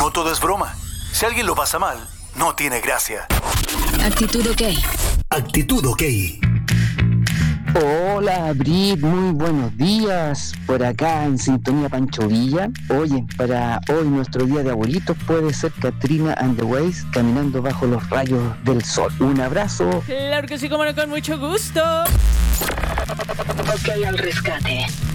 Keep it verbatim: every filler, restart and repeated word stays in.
no todo es broma. Si alguien lo pasa mal, no tiene gracia. Actitud OK. Actitud OK. Hola, Brit, muy buenos días. Por acá en Sintonía Pancho Villa. Oye, para hoy nuestro día de abuelitos puede ser Katrina and the Waves caminando bajo los rayos del sol. Un abrazo. Claro que sí, como no, con mucho gusto. OK al rescate.